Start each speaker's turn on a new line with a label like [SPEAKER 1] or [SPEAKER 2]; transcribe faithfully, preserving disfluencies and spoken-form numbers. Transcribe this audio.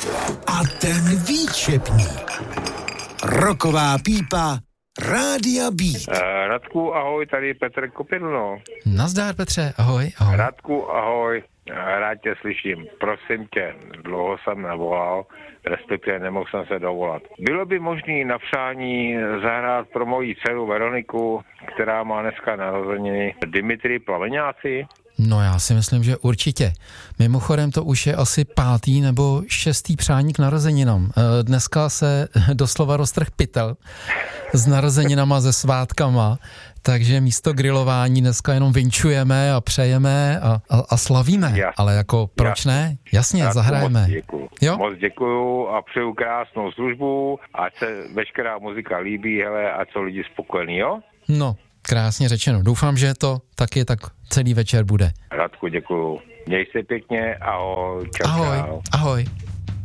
[SPEAKER 1] A ten výčepník. Roková pípa Rádia Beat.
[SPEAKER 2] Uh, Radku, ahoj, tady Petr Kopidlo.
[SPEAKER 3] Nazdár, Petře, ahoj, ahoj.
[SPEAKER 2] Radku, ahoj, rád tě slyším. Prosím tě, dlouho jsem nevolal, respektive nemohl jsem se dovolat. Bylo by možné na přání zahrát pro moji dceru Veroniku, která má dneska narozeniny, Dimitri Plaveňáci?
[SPEAKER 3] No já si myslím, že určitě. Mimochodem to už je asi pátý nebo šestý přání k narozeninám. Dneska se doslova roztrh pytel s narozeninama, se svátkama, takže místo grilování dneska jenom vinčujeme a přejeme a, a, a slavíme. Jasně. Ale jako proč Jasně. ne? Jasně, Jasně zahrajeme.
[SPEAKER 2] Moc děkuju. Jo? Moc děkuju a přeju krásnou službu, ať se veškerá muzika líbí, hele, ať jsou lidi spokojení, jo?
[SPEAKER 3] No. Krásně řečeno. Doufám, že to taky tak celý večer bude.
[SPEAKER 2] Radku, děkuju. Měj se pěkně, ahoj. Čau,
[SPEAKER 3] ahoj,
[SPEAKER 2] čau.
[SPEAKER 3] ahoj.